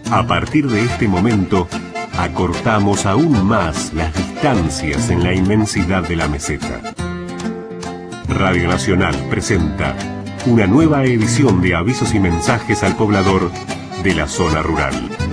A partir de este momento, acortamos aún más las distancias en la inmensidad de la meseta. Radio Nacional presenta una nueva edición de avisos y mensajes al poblador de la zona rural.